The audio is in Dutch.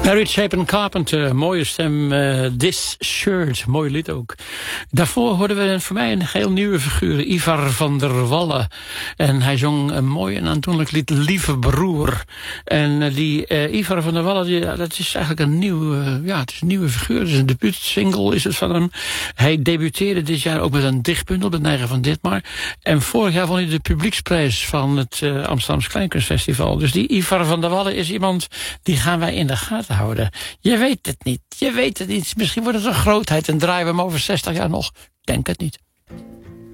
Mary Chapin Carpenter, mooie stem. This Shirt, mooi lied ook. Daarvoor hoorden we voor mij een heel nieuwe figuur, Ivar van der Wallen. En hij zong een mooi en aandoenlijk lied, Lieve Broer. En die Ivar van der Wallen, dat is eigenlijk een nieuwe figuur. Het is een debuutsingle is het van hem. Hij debuteerde dit jaar ook met een dichtbundel, De Neiger van Ditmar. En vorig jaar won hij de publieksprijs van het Amsterdamse Kleinkunstfestival. Dus die Ivar van der Wallen is iemand, die gaan wij in de gaten houden. Je weet het niet. Misschien wordt het een grootheid en draaien we hem over 60 jaar nog. Denk het niet.